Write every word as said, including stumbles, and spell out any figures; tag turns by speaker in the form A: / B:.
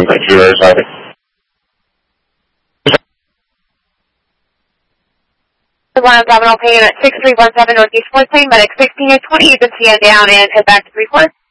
A: Thank you, Arizona.
B: one Abdominal pain at six three one seven Northeast fourth Lane, medic sixteen eight twenty. You can see it down and head back to three four.